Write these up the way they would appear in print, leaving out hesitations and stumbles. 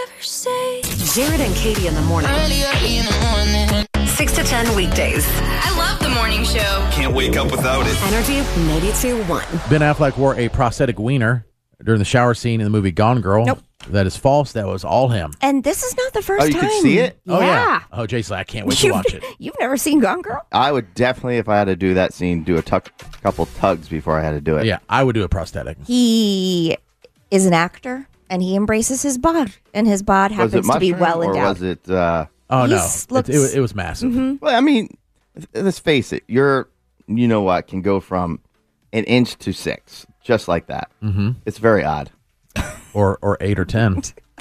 never say. Jared and Katie in the morning. Early in the morning. 6 to 10 weekdays. I love the morning show. Can't wake up without it. Energy 92.1. Ben Affleck wore a prosthetic wiener during the shower scene in the movie Gone Girl. Nope. That is false. That was all him. And this is not the first time. you could see it? Oh, Yeah. Oh, Jason, I can't wait to watch it. You've never seen Gone Girl? I would definitely, if I had to do that scene, do a couple tugs before I had to do it. Yeah, I would do a prosthetic. He is an actor, and he embraces his bod, and his bod Was it happens to be mushroom, well or endowed. was it? Oh, He's no. looks- It was massive. Well, I mean, let's face it. You know what, can go from an inch to 6, just like that. Mm-hmm. It's very odd. Or 8 or 10.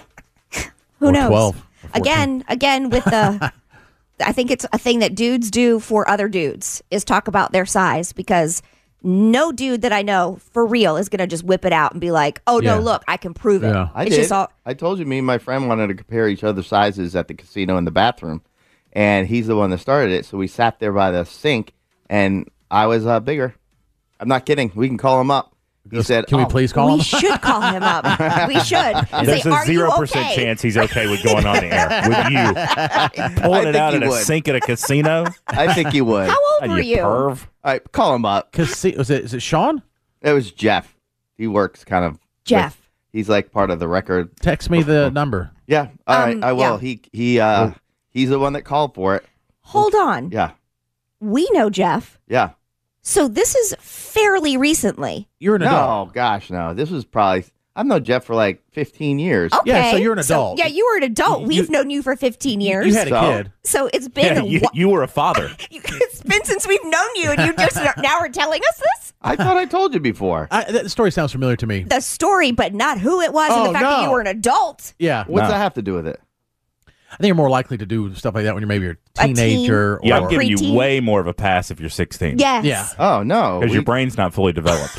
Who or knows? 12 or 14. Again, with the, I think it's a thing that dudes do for other dudes is talk about their size, because no dude that I know for real is going to just whip it out and be like, oh, Yeah. no, look, I can prove it. Yeah. I It's did. just all, I told you, me and my friend wanted to compare each other's sizes at the casino in the bathroom, and he's the one that started it. So we sat there by the sink, and I was bigger. I'm not kidding. We can call him up. He said, Can we please call we him? should call him up. We should. And There's say, a are you 0% okay? chance he's okay with going on the air with you pulling it think out he in a would. sink at a casino. I think he would. How All old And were you you? perv. right, call him up. Is it Sean? It was Jeff. He works kind of. Jeff. He's like part of the record. Text me the number. Yeah. All right. I will. yeah. He's the one that called for it. Hold on. Yeah. We know Jeff. Yeah. So this is fairly recently. You're an adult. No, gosh, no. This was probably. I've known Jeff for like 15 years. Okay. Yeah, so you're an adult. yeah, you were an adult. We've known you for 15 years. You had a So- kid. So it's been Yeah, you were a father. it's been since we've known you, and you just now are telling us this I thought I told you before. That story sounds familiar to me. the story, but not who it was, and Oh, the fact that no. you were an adult. Yeah. What's No. that have to do with it? I think you're more likely to do stuff like that when you're maybe a A teen. teenager. Yeah, I'm or, giving you Preteen. way more of a pass if you're 16. Yes. Yeah. Oh no. Because your brain's not fully developed.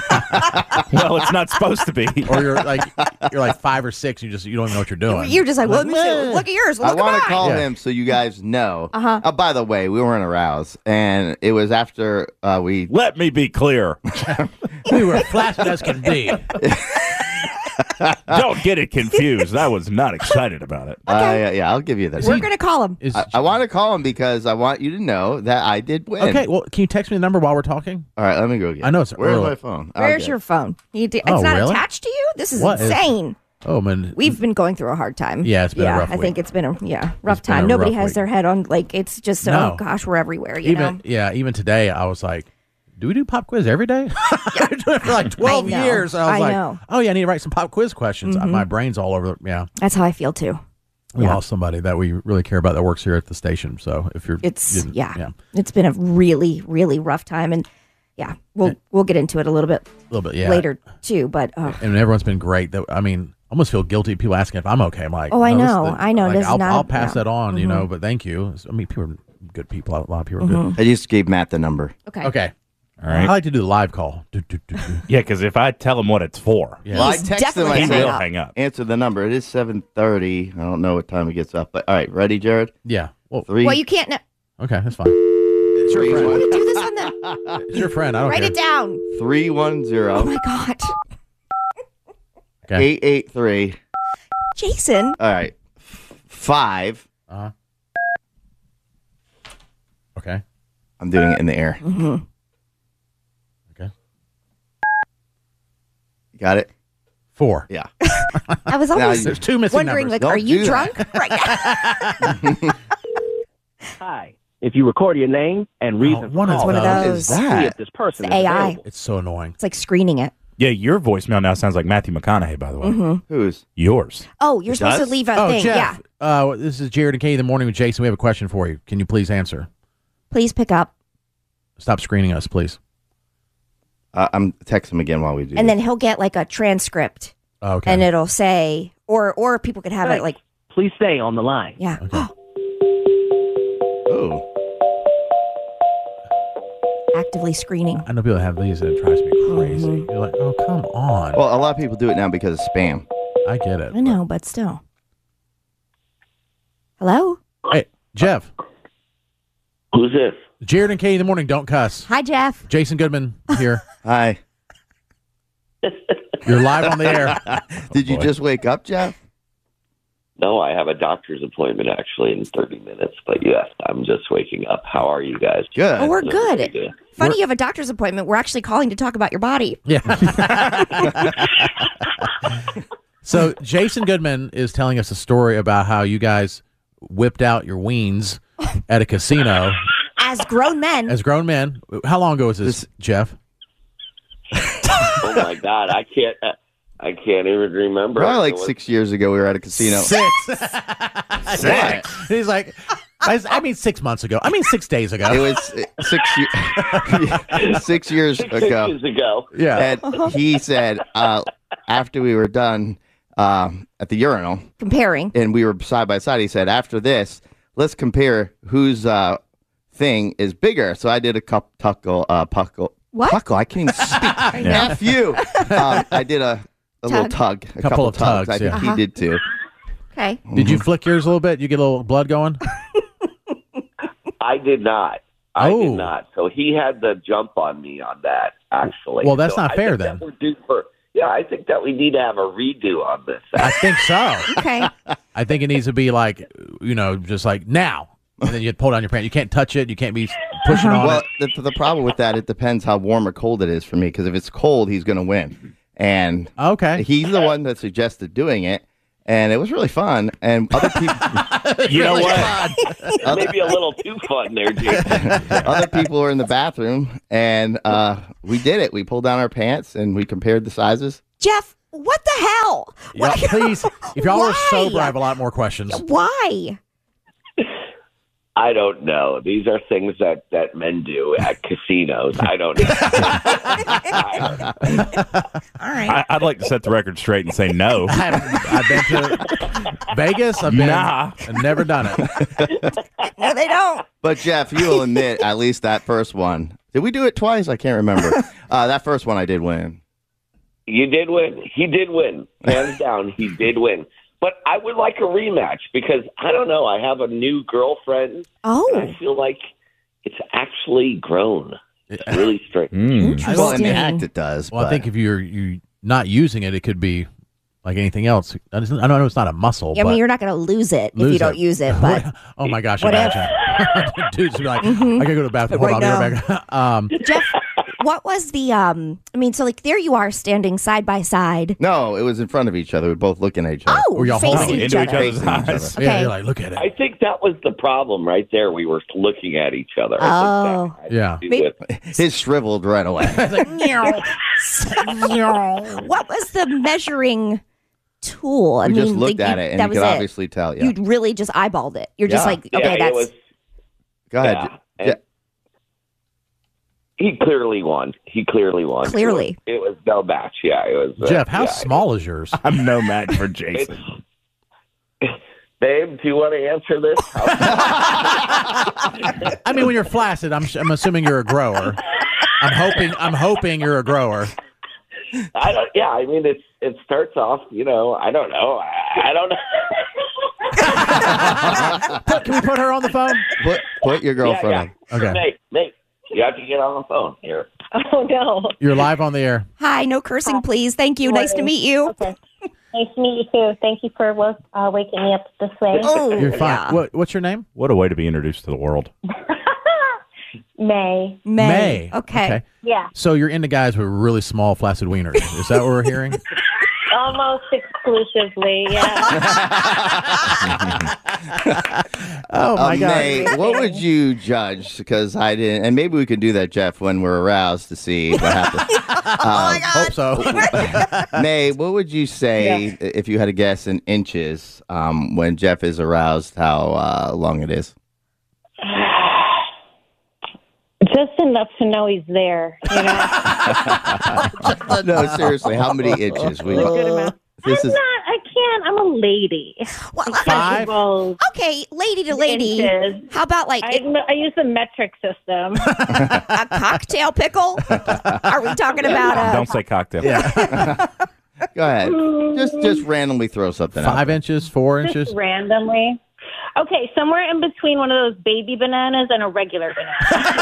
Well, it's not supposed to be. or you're like 5 or 6. You don't even know what you're doing. You're just like, well, let me see. Look at yours. Look I at want mine. to call Yeah. him so you guys know. Uh-huh. Oh, by the way, we weren't aroused, and it was after we. Let me be clear. We were flaccid as can be. Don't get it confused. I was not excited about it. Yeah, I'll give you that. We're gonna call him. I want to call him because I want you to know that I did win. Okay, well, can you text me the number while we're talking? All right, let me go get it. I know it's Where's early. my phone? Where's Okay. your phone? It's Oh, not really? attached to you. This is What is- insane. Oh, man. We've been going through a hard time. Yeah, it's been a rough I think week. it's been a rough been time. a Nobody rough has week. their head on, like, it's just, No. oh gosh, we're everywhere, you know? Even today, I was like, do we do pop quiz every day? I've been doing it for like 12 I know. years. I was I like, know. oh, yeah, I need to write some pop quiz questions. My brain's all over. Yeah. That's how I feel too. We Yeah. lost somebody that we really care about that works here at the station. So if you're, It's yeah, It's been a really, really rough time, and yeah, we'll get into it a little bit a little bit, yeah. later too. But And everyone's been great. That I mean, I almost feel guilty. People asking if I'm okay. I'm like, Oh, I no, this- know. I know. Like, This is I'll, not- I'll pass yeah. that on, you know. But thank you. I mean, people are good people. A lot of people are good. I just gave Matt the number. okay, Okay. All right. I like to do the live call. Yeah, because if I tell him what it's for, Yeah. Well, I He's texted him. definitely I he hanging said, will up. hang up. answer the number. It is 7:30. I don't know what time he gets up, but all right, ready, Jared? Yeah. Well, Three. Well, you can't okay, that's fine. It's your friend. do this on the. It's your friend. I don't Write care. it down. 310 Oh my God, Okay. 883. Jason. All right, 5. Okay. I'm doing it in the air. Okay. You got it? 4. Yeah. I was Now always There's 2 missing wondering, numbers. like, are Don't you do drunk? that. Right. Hi. If you record your name and reason one for is calling, one of What those. is see if that? this person It's is AI. available. It's so annoying. It's like screening it. Yeah, your voicemail now sounds like Matthew McConaughey, by the way. Who's? Yours. Oh, you're It supposed does? to leave a Oh, thing. Jeff. Yeah. This is Jared and Katie in the morning with Jason. We have a question for you. Can you please answer? Please pick up, Stop screening us, please. I'm texting him again while we do and this. then he'll get like a transcript, Okay. and it'll say, or people could have it like, Please stay on the line. yeah. Okay. Oh. Actively screening. I know people have these and it drives me crazy. You're like, oh, come on. Well, a lot of people do it now because of spam. I get it. I know, but still. Hello? Hey, Jeff. Who's this? Jared and Katie in the morning. Don't cuss. Hi, Jeff. Jason Goodman here. Hi. You're live on the air. Did you just wake up, Jeff? No, I have a doctor's appointment actually in 30 minutes. But yes, I'm just waking up. How are you guys? Good. Oh, we're good. Good. Funny, you have a doctor's appointment. We're actually calling to talk about your body. Yeah. So Jason Goodman is telling us a story about how you guys whipped out your weens at a casino As grown men. as grown men. How long ago was this, Jeff? Oh my God, I can't even remember. Probably like It was- 6 years ago, we were at a casino. Six. He's like, I mean 6 months ago. I mean 6 days ago. It was 6 years Six ago. inches ago. Yeah. And he said, after we were done at the urinal, Comparing. and we were side by side, he said, after this, let's compare whose thing is bigger. So I did a puckle. What? Puckle. I can't even speak. F you. I did a little tug. A Couple of tugs, I think yeah. he did too. Okay. Did you flick yours a little bit? You get a little blood going? I did not. I Oh. did not. So he had the jump on me on that, actually. Well, that's So not I fair think then. that we're due for, I think that we need to have a redo on this. I think so. Okay. I think it needs to be like, just like now. And then you pull down your pants. You can't touch it. You can't be pushing on Well, it. the problem with that, it depends how warm or cold it is for me. Because if it's cold, he's going to win. And Okay. he's the one that suggested doing it. And it was really fun. And other people, You know what? Maybe a little too fun there, Jason. other people were in the bathroom, and we did it. We pulled down our pants and we compared the sizes. Jeff, what the hell? Yeah, please, if y'all were Why? sober, I have a lot more questions. Why? I don't know. These are things that men do at casinos. I don't know. All right. I'd like to set the record straight and say no. I've been to Vegas. I've been. Nah. I've never done it. No, they don't. But Jeff, you will admit at least that first one. Did we do it twice? I can't remember. That first one I did win. You did win. He did win. Hands down, he did win. But I would like a rematch because, I don't know, I have a new girlfriend. Oh. And I feel like it's actually grown. It's really strange. Interesting. Well, in the act it does. Well, I but- think if you're not using it, it could be like anything else. I know it's not a muscle. I but mean, you're not going to lose it if lose you don't use it, but oh my gosh, What if? imagine. Dude's be like, I gotta go to the bathroom. Hold Right on, be right back. Jeff, what was the so like there you are standing side by side. No, it was in front of each other. We were both looking at each other. Oh, Were y'all facing holding each into other. each other's eyes. Okay. Yeah, you're like, look at it. I think that was the problem right there. We were looking at each other. I think that had to Yeah. do Maybe- with- His shriveled right away. What was the measuring tool? We just looked at it, and that you was could it. obviously tell. Yeah. You really just eyeballed it. You're just Yeah. like, Yeah, okay, it that's was. Go ahead. Yeah. Yeah. He clearly won. Clearly. It was no match. Yeah, it was. Jeff, how yeah. small is yours? I'm no match for Jason. Babe, do you want to answer this? I mean, when you're flaccid, I'm assuming you're a grower. I'm hoping you're a grower. I don't. Yeah, I mean, it starts off. I don't know. I don't know. Can we put her on the phone? Put your girlfriend on. Okay. Nate, you have to get on the phone here. Oh, no. You're live on the air. hi, no cursing, please. Thank you. Nice to meet you. Okay. Nice to meet you, too. Thank you for waking me up this way. Oh, You're fine. yeah. What's your name? What a way to be introduced to the world. May. May. Okay. Yeah. So you're into guys with really small, flaccid wieners. Is that what we're hearing? Almost exclusively, yeah. Oh my God. May, what would you judge? Because I didn't, and maybe we could do that, Jeff, when we're aroused to see what happens. Hope so. May, what would you say if you had to guess in inches when Jeff is aroused? How long it is? Just enough to know he's there, No, seriously, how many inches? Good amount. I can't. I'm a lady. Well, 5? Well, okay, lady to lady. Inches. How about like I use the metric system. a cocktail pickle? Are we talking about Don't say cocktail. Yeah. Go ahead. Just randomly throw something out. 5 inches, 4 Just inches. randomly. Okay, somewhere in between one of those baby bananas and a regular banana.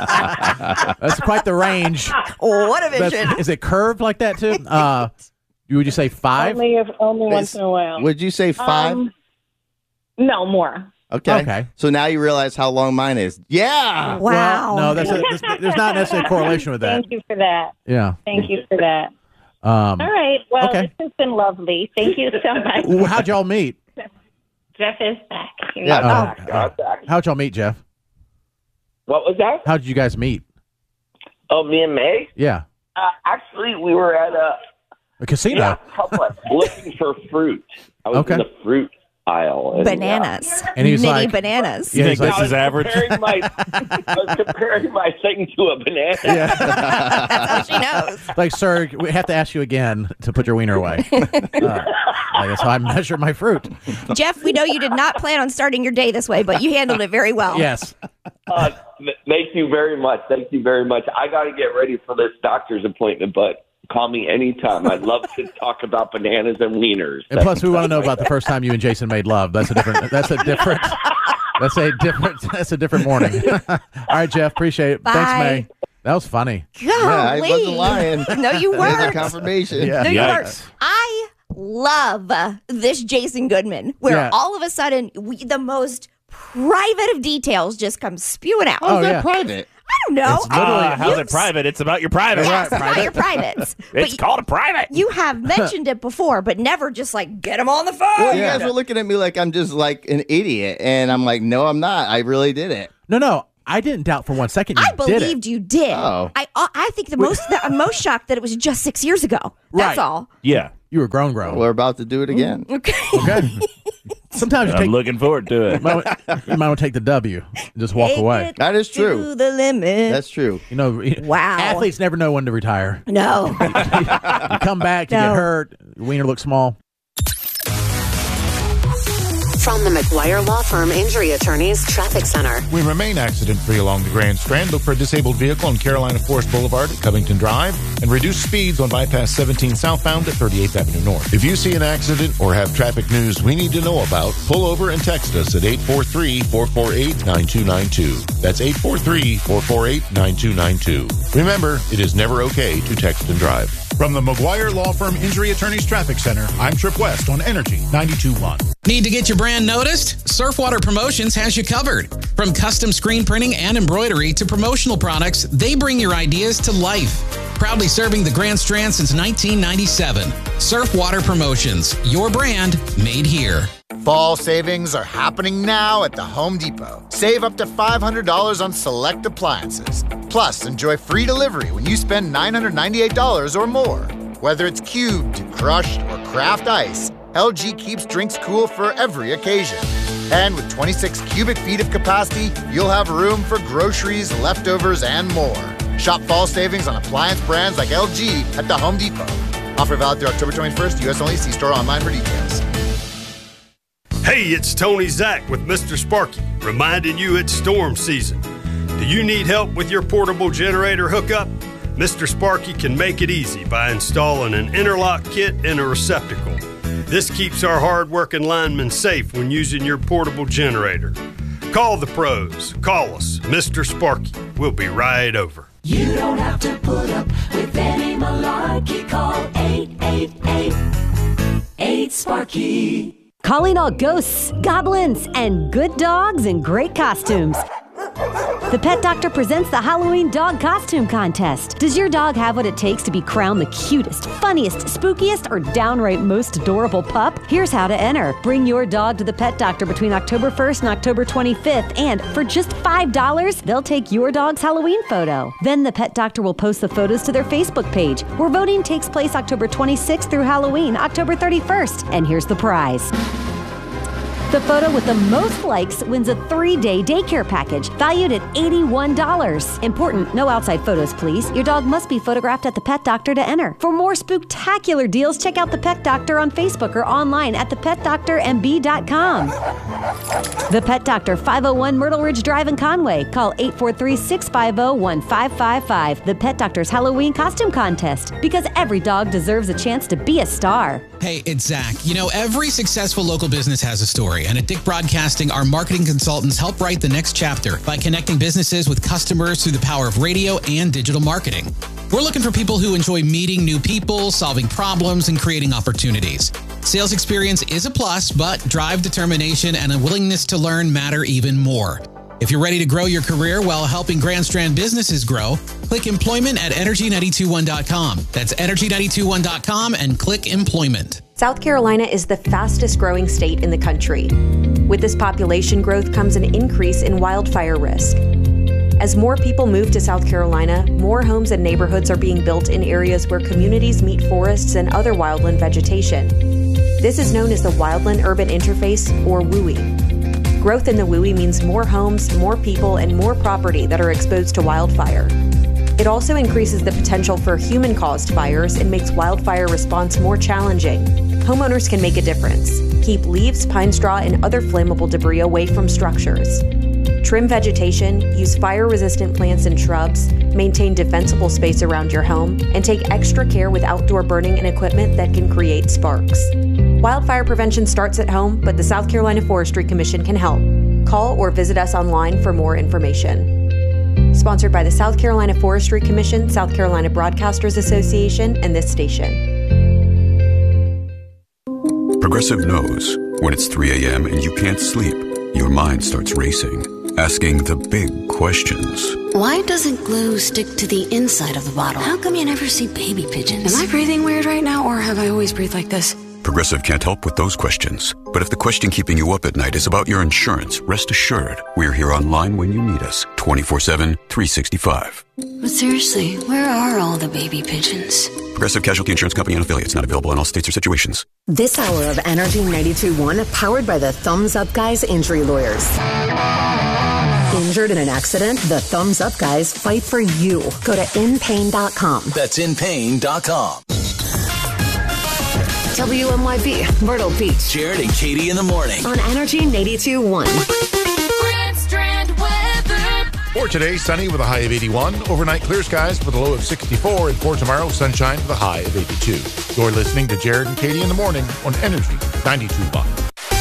That's quite the range. what a vision? Is it curved like that too? Would you say 5? Only once in a while. Would you say 5? No, more. Okay. So now you realize how long mine is. Yeah. Wow. Well, no, there's not necessarily a correlation with that. Thank you for that. Yeah. Thank you for that. All right. Well, okay. This has been lovely. Thank you so much. Well, how'd y'all meet? Jeff is back. Here Yeah. you go. I'm back. How'd y'all meet, Jeff? What was that? How'd you guys meet? Oh, me and May? Yeah. Actually, we were at A casino. Publix looking for fruit. I was Okay. in the fruit aisle. And, Bananas. And he was Mini like- bananas. Yeah, You he's think like, this is average? I was comparing my thing to a banana. That's all she knows. like, sir, we have to ask you again to put your wiener away. I guess I measure my fruit. Jeff, we know you did not plan on starting your day this way, but you handled it very well. Yes. Thank you very much. Thank you very much. I got to get ready for this doctor's appointment, but call me anytime. I'd love to talk about bananas and wieners. And plus, we want to know about the first time you and Jason made love. That's a different morning. All right, Jeff. Appreciate it. Bye. Thanks, May. That was funny. Yeah, I Golly. wasn't lying. No, you There's a weren't. confirmation. Yeah. No, you Yikes. weren't. I love this Jason Goodman, where Yeah. all of a sudden the most private of details just come spewing out. How's Oh, that yeah. private? I don't know. It's literally- How's it private? It's about your private. Yes, it's about your privates. It's But called a private. you have mentioned it before, but never just like get him on the phone. Well, you guys were looking at me like I'm just like an idiot, and I'm like, no, I'm not. I really did it. No. I didn't doubt for 1 second you I did it. believed you did. Oh. I think I'm most shocked that it was just 6 years ago. That's Right. all. Yeah. You were grown. We're about to do it again. Okay. Okay. Sometimes you I'm take. looking forward to it. You might want to take the W and just walk Take away. it That is true. To the limit. That's true. You know, Wow. athletes never know when to retire. no. You come back, you No. get hurt, your wiener looks small. From the McGuire Law Firm Injury Attorneys Traffic Center. We remain accident-free along the Grand Strand. Look for a disabled vehicle on Carolina Forest Boulevard at Covington Drive and reduce speeds on bypass 17 southbound at 38th Avenue North. If you see an accident or have traffic news we need to know about, pull over and text us at 843-448-9292. That's 843-448-9292. Remember, it is never okay to text and drive. From the McGuire Law Firm Injury Attorneys Traffic Center, I'm Trip West on Energy 92.1. Need to get your brand noticed? Surfwater Promotions has you covered. From custom screen printing and embroidery to promotional products, they bring your ideas to life. Proudly serving the Grand Strand since 1997. Surfwater Promotions, your brand made here. Fall savings are happening now at the Home Depot. Save up to $500 on select appliances. Plus, enjoy free delivery when you spend $998 or more. Whether it's cubed, crushed, or craft ice, LG keeps drinks cool for every occasion. And with 26 cubic feet of capacity, you'll have room for groceries, leftovers, and more. Shop fall savings on appliance brands like LG at the Home Depot. Offer valid through October 21st, U.S. only. See store online for details. Hey, it's Tony Zach with Mr. Sparky, reminding you it's storm season. Do you need help with your portable generator hookup? Mr. Sparky can make it easy by installing an interlock kit and a receptacle. This keeps our hard-working linemen safe when using your portable generator. Call the pros. Call us, Mr. Sparky. We'll be right over. You don't have to put up with any malarkey. Call 888-8-SPARKY. Calling all ghosts, goblins, and good dogs in great costumes. The Pet Doctor presents the Halloween Dog Costume Contest. Does your dog have what it takes to be crowned the cutest, funniest, spookiest, or downright most adorable pup? Here's how to enter. Bring your dog to the Pet Doctor between October 1st and October 25th, and for just $5, they'll take your dog's Halloween photo. Then the Pet Doctor will post the photos to their Facebook page, where voting takes place October 26th through Halloween, October 31st. And here's the prize. The photo with the most likes wins a 3-day daycare package valued at $81. Important, no outside photos, please. Your dog must be photographed at the Pet Doctor to enter. For more spooktacular deals, check out the Pet Doctor on Facebook or online at thepetdoctormb.com. The Pet Doctor, 501 Myrtle Ridge Drive in Conway. Call 843-650-1555. The Pet Doctor's Halloween Costume Contest. Because every dog deserves a chance to be a star. Hey, it's Zach. You know, every successful local business has a story, and at Dick Broadcasting, our marketing consultants help write the next chapter by connecting businesses with customers through the power of radio and digital marketing. We're looking for people who enjoy meeting new people, solving problems, and creating opportunities. Sales experience is a plus, but drive, determination, and a willingness to learn matter even more. If you're ready to grow your career while helping Grand Strand businesses grow, click employment at energy921.com. That's energy921.com and click employment. South Carolina is the fastest growing state in the country. With this population growth comes an increase in wildfire risk. As more people move to South Carolina, more homes and neighborhoods are being built in areas where communities meet forests and other wildland vegetation. This is known as the Wildland Urban Interface, or WUI. Growth in the WUI means more homes, more people, and more property that are exposed to wildfire. It also increases the potential for human-caused fires and makes wildfire response more challenging. Homeowners can make a difference. Keep leaves, pine straw, and other flammable debris away from structures. Trim vegetation, use fire-resistant plants and shrubs, maintain defensible space around your home, and take extra care with outdoor burning and equipment that can create sparks. Wildfire prevention starts at home, but the South Carolina Forestry Commission can help. Call or visit us online for more information. Sponsored by the South Carolina Forestry Commission, South Carolina Broadcasters Association, and this station. Progressive knows when it's 3 a.m. and you can't sleep, your mind starts racing, asking the big questions. Why doesn't glue stick to the inside of the bottle? How come you never see baby pigeons? Am I breathing weird right now, or have I always breathed like this? Progressive can't help with those questions. But if the question keeping you up at night is about your insurance, rest assured, we're here online when you need us, 24/7, 365. But seriously, where are all the baby pigeons? Progressive Casualty Insurance Company and affiliates, not available in all states or situations. This hour of Energy 92.1 powered by the Thumbs Up Guys Injury Lawyers. Injured in an accident? The Thumbs Up Guys fight for you. Go to inpain.com. That's inpain.com. WMYB, Myrtle Beach. Jared and Katie in the morning. On Energy 92.1. Grand Strand weather. For today, sunny with a high of 81. Overnight, clear skies with a low of 64. And for tomorrow, sunshine with a high of 82. You're listening to Jared and Katie in the morning on Energy 92.1.